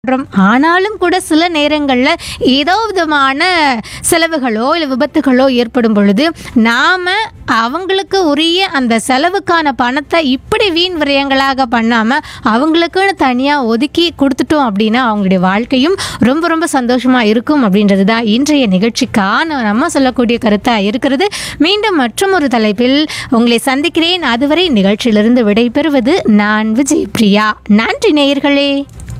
ஆனாலும் கூட சில நேரங்களில் ஏதோ விதமான செலவுகளோ இல்லை விபத்துகளோ ஏற்படும் பொழுது நாம் அவங்களுக்கு உரிய அந்த செலவுக்கான பணத்தை இப்படி வீண் விரயங்களாக பண்ணாமல் அவங்களுக்குன்னு தனியாக ஒதுக்கி கொடுத்துட்டோம் அப்படின்னா அவங்களுடைய வாழ்க்கையும் ரொம்ப ரொம்ப சந்தோஷமாக இருக்கும் அப்படின்றது தான் இன்றைய நிகழ்ச்சிக்கான நம்ம சொல்லக்கூடிய கருத்தாக இருக்கிறது. மீண்டும் மற்றும் ஒரு தலைப்பில் உங்களை சந்திக்கிறேன். அதுவரை நிகழ்ச்சியிலிருந்து விடைபெறுவது நான் விஜய் பிரியா. நன்றி நேயர்களே.